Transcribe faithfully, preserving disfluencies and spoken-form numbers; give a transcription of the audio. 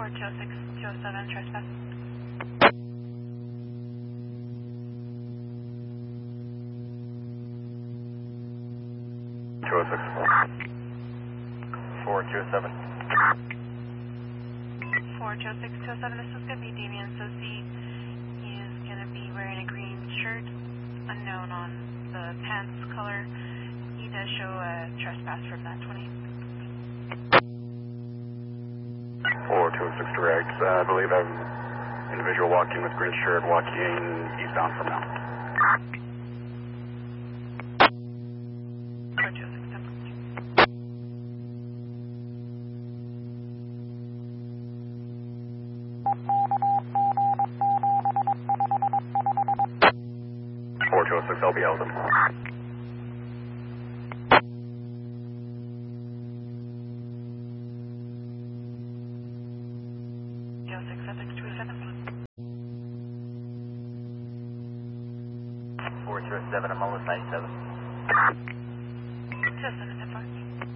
four two oh six two oh seven, trespass. two oh six. four two oh seven. four two oh six two oh seven, this is going to be Damien Sosi. He is going to be wearing a green shirt, unknown on the pants color. He does show a trespass from that twenty. four two oh six direct. Uh, I believe I have an individual walking with green shirt walking eastbound from now. four two oh six, ten. four two oh six, I'll be Elden. two oh six, Essex two oh seven. four two oh seven, I'm almost ninety-seven. two oh seven, ten four.